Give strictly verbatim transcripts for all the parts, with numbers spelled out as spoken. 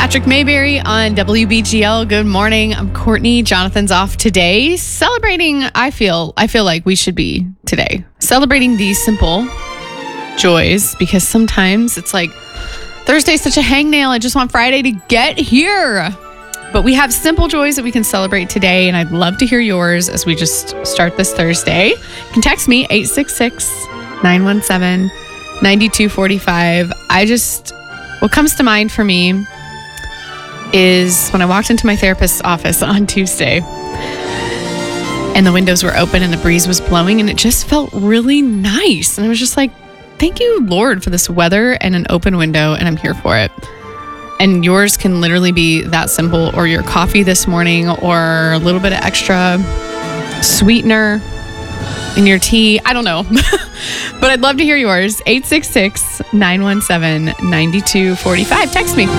Patrick Mayberry on W B G L. Good morning. I'm Courtney. Jonathan's off today. Celebrating, I feel, I feel like we should be today. Celebrating these simple joys, because sometimes it's like Thursday's such a hangnail. I just want Friday to get here. But we have simple joys that we can celebrate today, and I'd love to hear yours as we just start this Thursday. You can text me eight six six, nine one seven, nine two four five. I just, what comes to mind for me is when I walked into my therapist's office on Tuesday and the windows were open and the breeze was blowing and it just felt really nice. And I was just like, thank you, Lord, for this weather and an open window, and I'm here for it. And yours can literally be that simple, or your coffee this morning, or a little bit of extra sweetener in your tea. I don't know. But I'd love to hear yours. eight six six, nine one seven, nine two four five. Text me.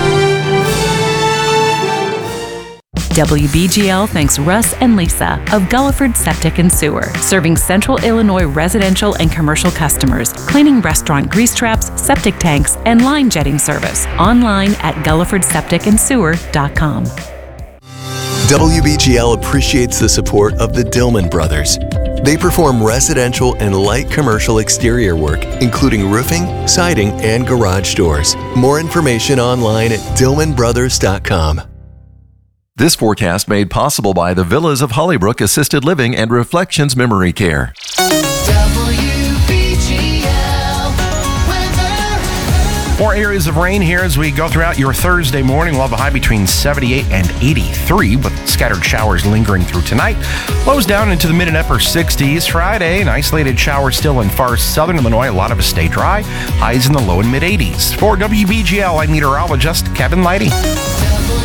W B G L thanks Russ and Lisa of Gulliford Septic and Sewer, serving Central Illinois residential and commercial customers, cleaning restaurant grease traps, septic tanks, and line jetting service. Online at gulliford septic and sewer dot com. W B G L appreciates the support of the Dillman Brothers. They perform residential and light commercial exterior work, including roofing, siding, and garage doors. More information online at dillman brothers dot com. This forecast made possible by the Villas of Hollybrook Assisted Living and Reflections Memory Care. W B G L weather. More areas of rain here as we go throughout your Thursday morning. We'll have a high between seventy-eight and eighty-three, with scattered showers lingering through tonight. Lows down into the mid and upper sixties. Friday, an isolated shower still in far southern Illinois. A lot of us stay dry. Highs in the low and mid eighties. For W B G L, I'm meteorologist Kevin Leidy.